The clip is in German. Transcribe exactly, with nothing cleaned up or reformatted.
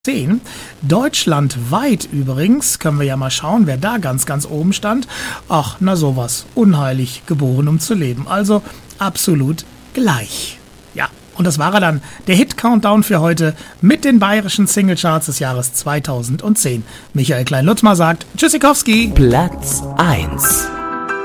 zehn. Deutschlandweit übrigens, können wir ja mal schauen, wer da ganz, ganz oben stand. Ach, na sowas, unheilig geboren, um zu leben. Also absolut gleich. Ja, und das war er dann, der Hit-Countdown für heute mit den bayerischen Singlecharts des Jahres zweitausendzehn. Michael Klein-Lutzmer sagt Tschüssikowski. Platz eins.